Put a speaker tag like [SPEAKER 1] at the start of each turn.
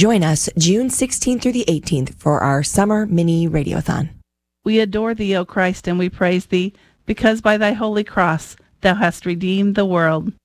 [SPEAKER 1] Join us June 16th through the 18th for our summer mini radiothon.
[SPEAKER 2] We adore thee, O Christ, and we praise thee, because by thy holy cross thou hast redeemed the world.